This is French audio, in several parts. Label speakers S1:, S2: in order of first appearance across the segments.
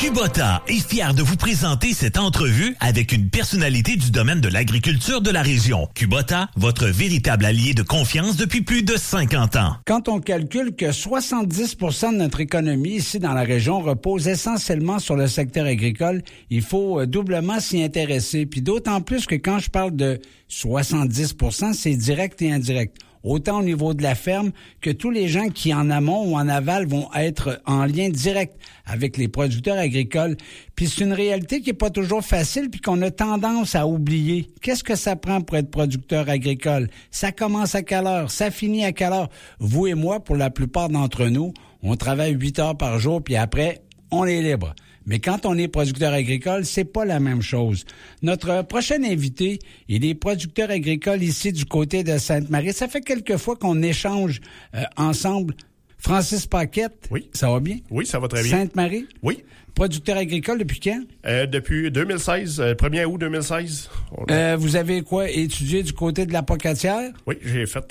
S1: Kubota est fier de vous présenter cette entrevue avec une personnalité du domaine de l'agriculture de la région. Kubota, votre véritable allié de confiance depuis plus de 50 ans.
S2: Quand on calcule que 70% de notre économie ici dans la région repose essentiellement sur le secteur agricole, il faut doublement s'y intéresser. Puis d'autant plus que quand je parle de 70%, c'est direct et indirect. Autant au niveau de la ferme que tous les gens qui en amont ou en aval vont être en lien direct avec les producteurs agricoles. Puis c'est une réalité qui est pas toujours facile puis qu'on a tendance à oublier. Qu'est-ce que ça prend pour être producteur agricole? Ça commence à quelle heure? Ça finit à quelle heure? Vous et moi, pour la plupart d'entre nous, on travaille 8 heures par jour puis après, on est libre. Mais quand on est producteur agricole, c'est pas la même chose. Notre prochain invité, il est producteur agricole ici du côté de Sainte-Marie. Ça fait quelques fois qu'on échange ensemble. Francis Paquette.
S3: Oui.
S2: Ça va bien?
S3: Oui, ça va très bien.
S2: Sainte-Marie?
S3: Oui.
S2: Producteur agricole depuis quand?
S3: Depuis 2016, 1er août 2016.
S2: Vous avez quoi, étudié du côté de la Pocatière?
S3: Oui, j'ai fait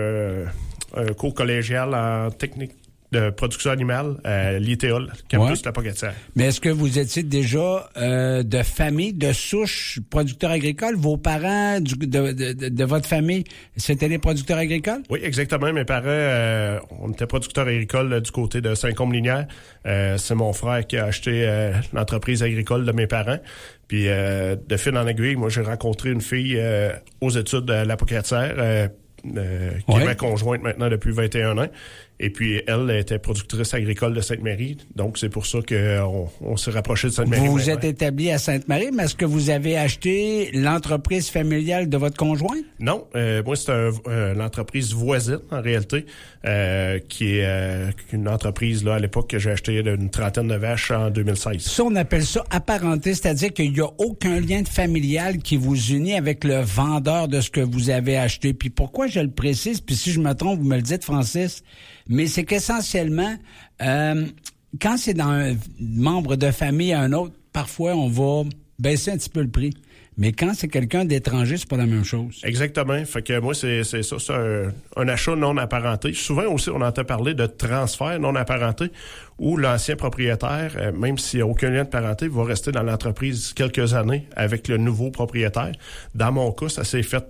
S3: un cours collégial en technique de production animale à l'ITEOL, campus de la Pocatière.
S2: Mais est-ce que vous étiez déjà de famille, de souche producteur agricole? Vos parents de votre famille, c'était des producteurs agricoles?
S3: Oui, exactement. Mes parents, on était producteurs agricoles du côté de Saint-Côme-Linière. C'est mon frère qui a acheté l'entreprise agricole de mes parents. Puis de fil en aiguille, moi j'ai rencontré une fille aux études de la Pocatière qui est ma conjointe maintenant depuis 21 ans. Et puis, elle était productrice agricole de Sainte-Marie. Donc, c'est pour ça qu'on s'est rapproché de Sainte-Marie.
S2: Vous vous êtes établi à Sainte-Marie, mais est-ce que vous avez acheté l'entreprise familiale de votre conjoint?
S3: Non. Moi, c'est l'entreprise voisine, en réalité, qui est une entreprise, là, à l'époque, que j'ai acheté d'une trentaine de vaches en 2016.
S2: Ça, on appelle ça apparenté, c'est-à-dire qu'il n'y a aucun lien de familial qui vous unit avec le vendeur de ce que vous avez acheté. Puis pourquoi je le précise, puis si je me trompe, vous me le dites, Francis, mais c'est qu'essentiellement, quand c'est dans un membre de famille à un autre, parfois on va baisser un petit peu le prix. Mais quand c'est quelqu'un d'étranger, c'est pas la même chose.
S3: Exactement. Fait que moi, c'est ça, c'est un achat non apparenté. Souvent aussi, on entend parler de transfert non apparenté, où l'ancien propriétaire, même s'il n'y a aucun lien de parenté, va rester dans l'entreprise quelques années avec le nouveau propriétaire. Dans mon cas, ça s'est fait,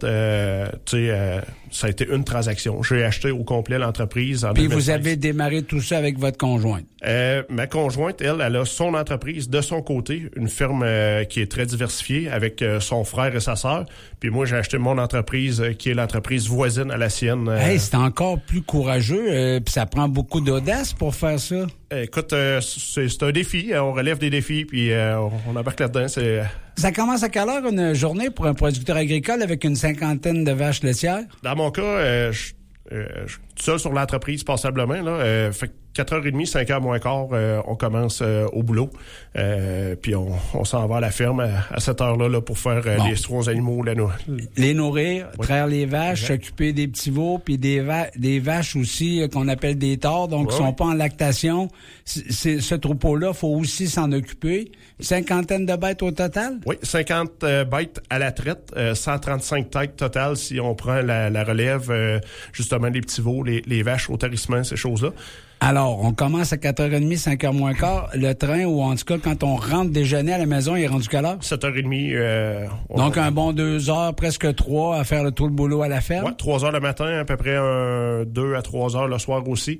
S3: ça a été une transaction. J'ai acheté au complet l'entreprise en 2016.
S2: Puis vous avez démarré tout ça avec votre conjointe?
S3: Ma conjointe, elle a son entreprise de son côté, une ferme qui est très diversifiée avec son frère et sa sœur. Puis moi, j'ai acheté mon entreprise qui est l'entreprise voisine à la sienne.
S2: Hey, c'est encore plus courageux. Puis ça prend beaucoup d'audace pour faire ça.
S3: Écoute, c'est un défi. On relève des défis, puis on embarque là-dedans.
S2: Ça commence à quelle heure une journée pour un producteur agricole avec une cinquantaine de vaches laitières?
S3: Dans mon cas, je suis tout seul sur l'entreprise, passablement. Là, fait 4h30, 5h moins quart, on commence au boulot. Puis on s'en va à la ferme à cette heure-là là, pour faire les soins aux animaux.
S2: Les nourrir, traire les vaches, s'occuper des petits veaux, puis des vaches aussi qu'on appelle des taures, donc qui sont pas en lactation. Ce troupeau-là, faut aussi s'en occuper. Une cinquantaine de bêtes au total?
S3: Oui, 50 bêtes à la traite, 135 têtes totales si on prend la relève, justement les petits veaux, les vaches au tarissement, ces choses-là.
S2: Alors, on commence à 4h30, 5h moins quart. Le train, ou en tout cas, quand on rentre déjeuner à la maison, il est rendu quelle heure?
S3: 7h30.
S2: Donc, un bon 2 heures, presque 3, à faire tout le boulot à la ferme?
S3: Oui, 3 heures le matin, à peu près 2 à 3 heures le soir aussi.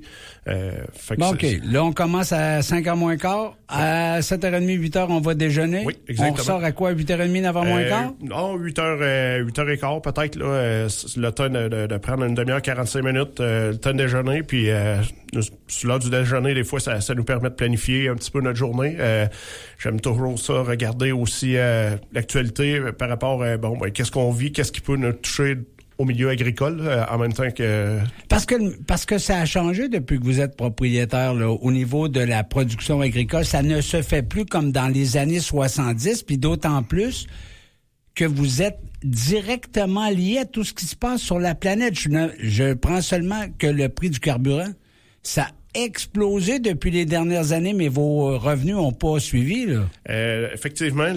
S2: OK. Là, on commence à 5h moins quart. À 7h30, 8h, on va déjeuner.
S3: Oui, exactement.
S2: On ressort à quoi? 8h30, 9h moins quart?
S3: Non, 8h15 peut-être, là. Le temps de prendre une demi-heure, 45 minutes, le temps de déjeuner, puis sur l'heure du déjeuner, des fois, ça nous permet de planifier un petit peu notre journée. J'aime toujours ça, regarder aussi l'actualité par rapport à, qu'est-ce qu'on vit, qu'est-ce qui peut nous toucher au milieu agricole en même temps que...
S2: Parce que ça a changé depuis que vous êtes propriétaire là, au niveau de la production agricole. Ça ne se fait plus comme dans les années 70, puis d'autant plus que vous êtes directement lié à tout ce qui se passe sur la planète. Je prends seulement que le prix du carburant, ça a explosé depuis les dernières années, mais vos revenus n'ont pas suivi, là.
S3: Effectivement,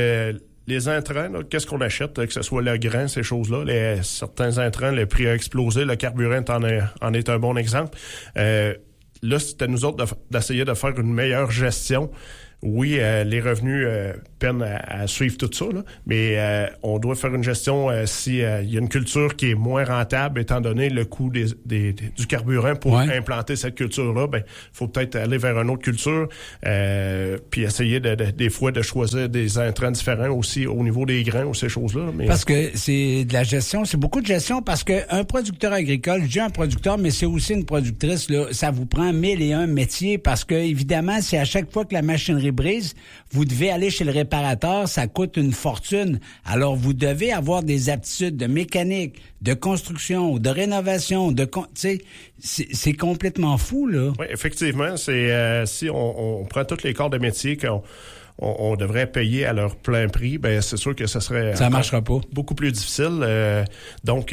S3: les intrants, là, qu'est-ce qu'on achète, que ce soit le grain, ces choses-là, certains intrants, le prix a explosé, le carburant en est un bon exemple. Là, c'était nous autres d'essayer de faire une meilleure gestion oui, les revenus peinent à suivre tout ça, là, mais on doit faire une gestion si il y a une culture qui est moins rentable, étant donné le coût du carburant pour implanter cette culture-là, ben faut peut-être aller vers une autre culture, puis essayer des fois de choisir des intrants différents aussi au niveau des grains ou ces choses-là. Mais...
S2: Parce que c'est de la gestion, c'est beaucoup de gestion, parce qu'un producteur agricole, je dis un producteur, mais c'est aussi une productrice, là, ça vous prend 1001 métiers, parce que évidemment, c'est à chaque fois que la machinerie brise, vous devez aller chez le réparateur, ça coûte une fortune. Alors, vous devez avoir des aptitudes de mécanique, de construction, de rénovation, tu sais, c'est complètement fou, là.
S3: Oui, effectivement, c'est si on prend tous les corps de métier qu'on devrait payer à leur plein prix, ben c'est sûr que ça serait
S2: ça marchera pas.
S3: Beaucoup plus difficile. Donc,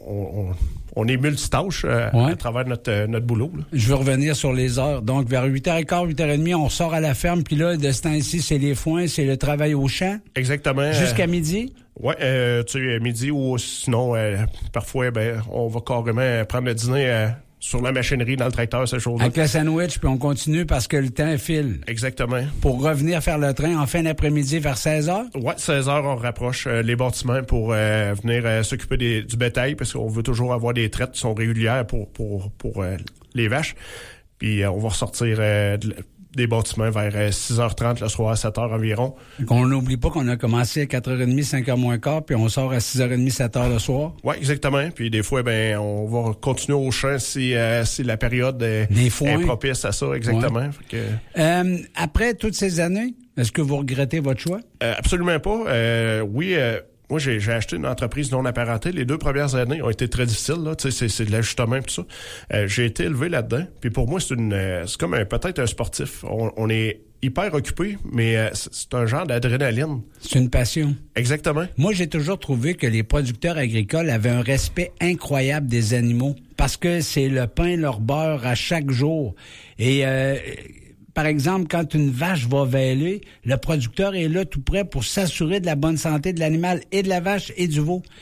S3: on est multitâche à travers notre boulot. Là.
S2: Je veux revenir sur les heures. Donc, vers 8h15, 8h30, on sort à la ferme. Puis là, de ce temps-ci, c'est les foins, c'est le travail au champ.
S3: Exactement.
S2: Jusqu'à midi?
S3: Oui, tu sais, midi ou sinon, parfois, ben, on va carrément prendre le dîner sur la machinerie, dans le tracteur, ces choses-là.
S2: Avec le sandwich, puis on continue parce que le temps file.
S3: Exactement.
S2: Pour revenir faire le train en fin d'après-midi vers 16h?
S3: Oui, 16h, on rapproche les bâtiments pour venir s'occuper du bétail, parce qu'on veut toujours avoir des traites qui sont régulières pour les vaches. Puis on va ressortir des bâtiments vers 6h30 le soir, à 7h environ.
S2: On n'oublie pas qu'on a commencé à 4h30, 5h moins quart, puis on sort à 6h30, 7h le soir.
S3: Oui, exactement. Puis des fois, ben on va continuer au champ si la période est propice à ça, exactement.
S2: Ouais.
S3: Fait que...
S2: après toutes ces années, est-ce que vous regrettez votre choix?
S3: Absolument pas. Oui, moi, j'ai acheté une entreprise non apparentée. Les 2 premières années ont été très difficiles. Là. Tu sais, c'est de l'ajustement et tout ça. J'ai été élevé là-dedans. Puis pour moi, c'est comme peut-être un sportif. On est hyper occupé, mais c'est un genre d'adrénaline.
S2: C'est une passion.
S3: Exactement.
S2: Moi, j'ai toujours trouvé que les producteurs agricoles avaient un respect incroyable des animaux parce que c'est le pain, leur beurre à chaque jour. Et... par exemple, quand une vache va vêler, le producteur est là tout près pour s'assurer de la bonne santé de l'animal et de la vache et du veau.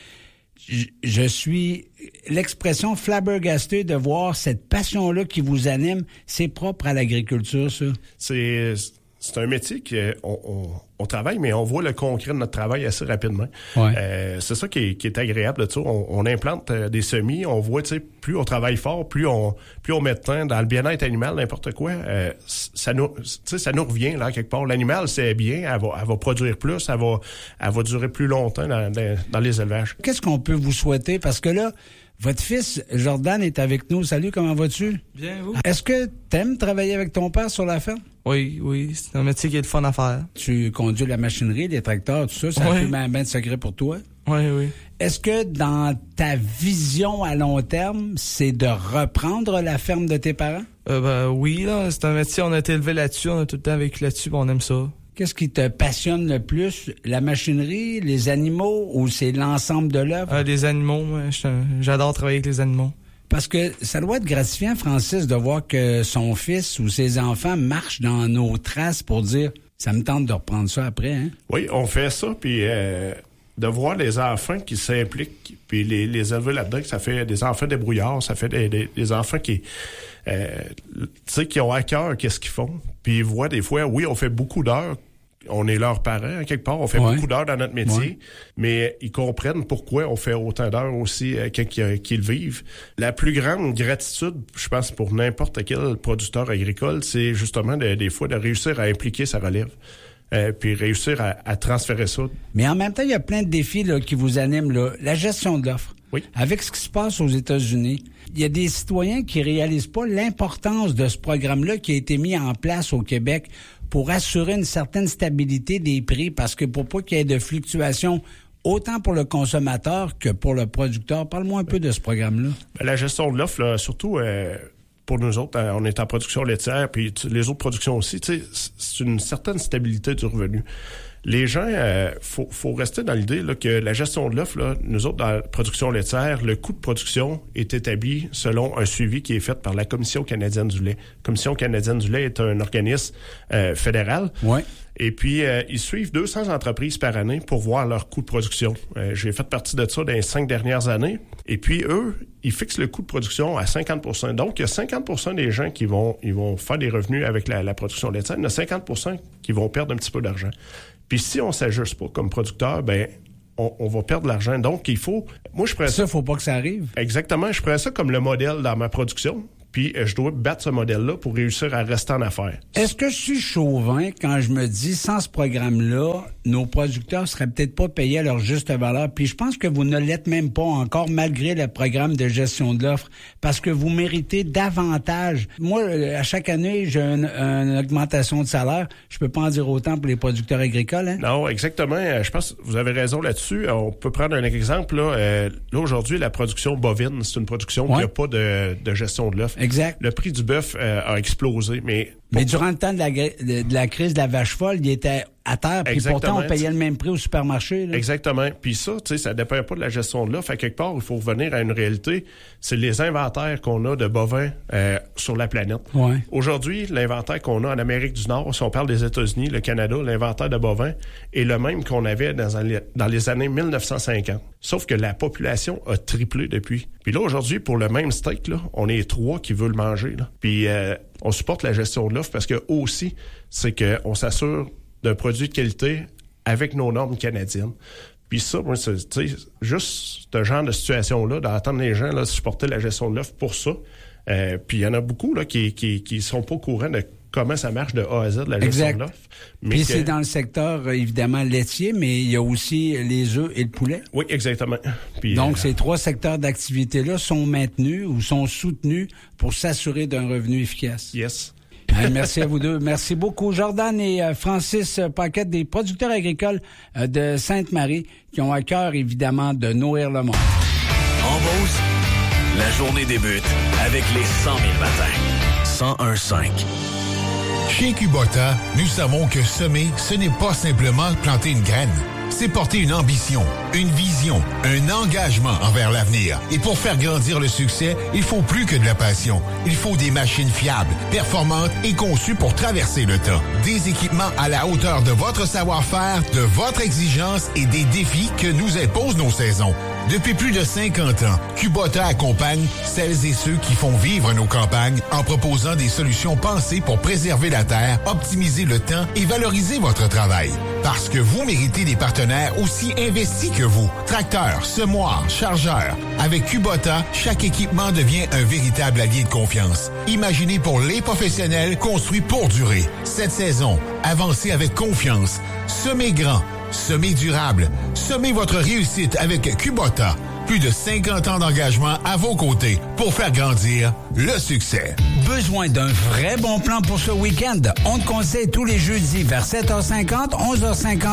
S2: Je suis l'expression flabbergasté de voir cette passion-là qui vous anime. C'est propre à l'agriculture, ça.
S3: C'est un métier qu'on travaille, mais on voit le concret de notre travail assez rapidement.
S2: Ouais.
S3: C'est ça qui est agréable. Tu sais, on implante des semis, on voit, tu sais, plus on travaille fort, plus on met de temps dans le bien-être animal, n'importe quoi. Ça nous revient là quelque part. L'animal, c'est bien, elle va produire plus, elle va durer plus longtemps dans les élevages.
S2: Qu'est-ce qu'on peut vous souhaiter? Parce que là, votre fils, Jordan, est avec nous. Salut, comment vas-tu?
S4: Bien, vous?
S2: Est-ce que t'aimes travailler avec ton père sur la ferme?
S4: Oui, c'est un métier qui est le fun à faire.
S2: Tu conduis la machinerie, les tracteurs, tout ça, ça a plus ben de secret pour toi?
S4: Oui.
S2: Est-ce que dans ta vision à long terme, c'est de reprendre la ferme de tes parents?
S4: Oui, là, c'est un métier, on a été élevé là-dessus, on a tout le temps vécu là-dessus, on aime ça.
S2: Qu'est-ce qui te passionne le plus? La machinerie, les animaux ou c'est l'ensemble de l'œuvre?
S4: Les animaux, j'adore travailler avec les animaux.
S2: Parce que ça doit être gratifiant, Francis, de voir que son fils ou ses enfants marchent dans nos traces pour dire « ça me tente de reprendre ça après ». Hein?
S3: Oui, on fait ça, puis de voir les enfants qui s'impliquent, puis les élever là-dedans, ça fait des enfants débrouillards, ça fait des enfants qui... tu sais, qui ont à cœur qu'est-ce qu'ils font. Puis ils voient des fois, oui, on fait beaucoup d'heures, on est leurs parents, quelque part, on fait beaucoup d'heures dans notre métier, mais ils comprennent pourquoi on fait autant d'heures aussi qu'ils vivent. La plus grande gratitude, je pense, pour n'importe quel producteur agricole, c'est justement des fois de réussir à impliquer sa relève. Puis réussir à transférer ça.
S2: Mais en même temps, il y a plein de défis là, qui vous animent. Là. La gestion de l'offre.
S3: Oui.
S2: Avec ce qui se passe aux États-Unis, il y a des citoyens qui réalisent pas l'importance de ce programme-là qui a été mis en place au Québec pour assurer une certaine stabilité des prix, parce que pour pas qu'il y ait de fluctuations autant pour le consommateur que pour le producteur. Parle-moi un peu de ce programme-là.
S3: La gestion de l'offre, là, surtout... pour nous autres, on est en production laitière, puis les autres productions aussi, tu sais, c'est une certaine stabilité du revenu. les gens, faut rester dans l'idée là, que la gestion de l'offre, là, nous autres, dans la production laitière, le coût de production est établi selon un suivi qui est fait par la Commission canadienne du lait. La Commission canadienne du lait est un organisme fédéral.
S2: Ouais.
S3: Et puis, ils suivent 200 entreprises par année pour voir leur coût de production. J'ai fait partie de ça dans les 5 dernières années. Et puis, eux, ils fixent le coût de production à 50%. Donc, il y a 50% des gens qui vont faire des revenus avec la production laitière. Il y en a 50% qui vont perdre un petit peu d'argent. Puis, si on ne s'ajuste pas comme producteur, ben on va perdre de l'argent. Donc, il faut... Moi, je prends
S2: ça, faut pas que ça arrive.
S3: Exactement. Je prends ça comme le modèle dans ma production. Puis, je dois battre ce modèle-là pour réussir à rester en affaires.
S2: Est-ce que je suis chauvin quand je me dis, sans ce programme-là, nos producteurs seraient peut-être pas payés à leur juste valeur? Puis je pense que vous ne l'êtes même pas encore, malgré le programme de gestion de l'offre, parce que vous méritez davantage. Moi, à chaque année, j'ai une augmentation de salaire. Je peux pas en dire autant pour les producteurs agricoles. Hein?
S3: Non, exactement. Je pense que vous avez raison là-dessus. On peut prendre un exemple. Là, aujourd'hui, la production bovine, c'est une production qui n'a pas de gestion de l'offre.
S2: Exact.
S3: Le prix du bœuf a explosé, mais
S2: durant le temps de la crise de la vache folle, il était à terre, puis pourtant, on payait le même prix au supermarché. Là.
S3: Exactement. Puis ça, tu sais, ça dépend pas de la gestion de l'offre. À quelque part, il faut revenir à une réalité. C'est les inventaires qu'on a de bovins sur la planète.
S2: Ouais.
S3: Aujourd'hui, l'inventaire qu'on a en Amérique du Nord, si on parle des États-Unis, le Canada, l'inventaire de bovins est le même qu'on avait dans les années 1950. Sauf que la population a triplé depuis. Puis là, aujourd'hui, pour le même steak, là, on est 3 qui veulent le manger. Là. Puis on supporte la gestion de l'offre parce que aussi, c'est qu'on s'assure d'un produit de qualité avec nos normes canadiennes. Puis ça, moi, c'est juste ce genre de situation-là, d'entendre les gens là, supporter la gestion de l'offre pour ça. Puis il y en a beaucoup là, qui sont pas au courant de comment ça marche de A à Z, la gestion de l'offre.
S2: Puis c'est dans le secteur, évidemment, laitier, mais il y a aussi les œufs et le poulet.
S3: Oui, exactement. Puis,
S2: donc, ces 3 secteurs d'activité-là sont maintenus ou sont soutenus pour s'assurer d'un revenu efficace.
S3: Yes.
S2: Merci à vous deux. Merci beaucoup. Jordan et Francis Paquette, des producteurs agricoles de Sainte-Marie, qui ont à cœur, évidemment, de nourrir le monde.
S1: En Beauce, la journée débute avec les 100 000 matins. 101.5.
S5: Chez Kubota, nous savons que semer, ce n'est pas simplement planter une graine. C'est porter une ambition, une vision, un engagement envers l'avenir. Et pour faire grandir le succès, il faut plus que de la passion. Il faut des machines fiables, performantes et conçues pour traverser le temps. Des équipements à la hauteur de votre savoir-faire, de votre exigence et des défis que nous imposent nos saisons. Depuis plus de 50 ans, Kubota accompagne celles et ceux qui font vivre nos campagnes en proposant des solutions pensées pour préserver la terre, optimiser le temps et valoriser votre travail. Parce que vous méritez des partenaires aussi investis que vous. Tracteurs, semoirs, chargeurs. Avec Kubota, chaque équipement devient un véritable allié de confiance. Imaginé pour les professionnels, construit pour durer. Cette saison, avancez avec confiance. Semez grand. Semez durable. Semez votre réussite avec Kubota. Plus de 50 ans d'engagement à vos côtés pour faire grandir le succès.
S2: Besoin d'un vrai bon plan pour ce week-end? On te conseille tous les jeudis vers 7h50, 11h50.